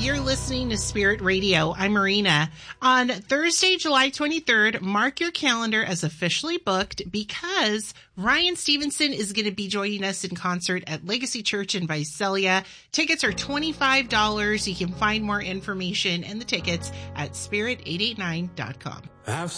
You're listening to Spirit Radio. I'm Marina. On Thursday, July 23rd, mark your calendar as officially booked because Ryan Stevenson is going to be joining us in concert at Legacy Church in Visalia. Tickets are $25. You can find more information and the tickets at spirit889.com.